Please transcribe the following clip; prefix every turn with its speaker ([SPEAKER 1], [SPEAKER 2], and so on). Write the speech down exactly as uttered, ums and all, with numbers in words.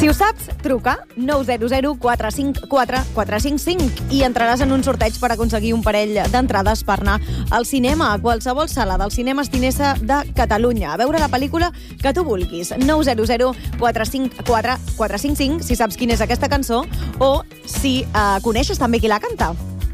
[SPEAKER 1] ho saps, truca nou zero zero quatre cinc quatre quatre cinc cinc i entraràs en un sorteig per aconseguir un parell d'entrades per anar al cinema, a qualsevol sala del cinema Estinesa de Catalunya, a veure la pel·lícula que tu vulguis. nou zero zero quatre cinc quatre quatre cinc cinc, si saps quina és aquesta cançó o si eh, coneixes també qui la canta.